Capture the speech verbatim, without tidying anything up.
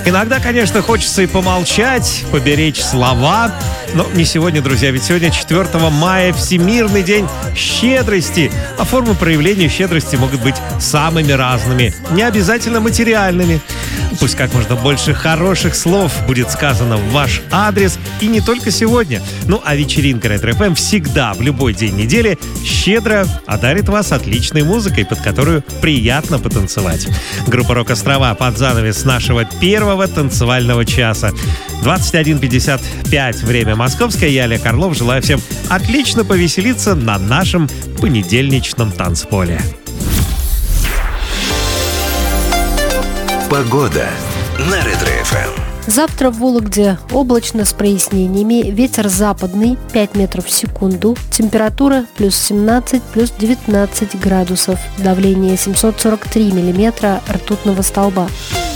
Иногда, конечно, хочется и помолчать, поберечь слова. Но не сегодня, друзья, ведь сегодня четвёртого мая Всемирный день щедрости. А формы проявления щедрости могут быть самыми разными, не обязательно материальными. Пусть как можно больше хороших слов будет сказано в ваш адрес, и не только сегодня. Ну а вечеринка Ретро-эф эм всегда, в любой день недели, щедро одарит вас отличной музыкой, под которую приятно потанцевать. Группа «Рок-Острова» под занавес нашего первого танцевального часа. двадцать один пятьдесят пять, время московское. Я, Олег Орлов, желаю всем отлично повеселиться на нашем понедельничном танцполе. Погода на Ретро-эф эм. Завтра в Вологде облачно с прояснениями, ветер западный пять метров в секунду, температура плюс семнадцать, плюс девятнадцать градусов, давление семьсот сорок три миллиметра ртутного столба.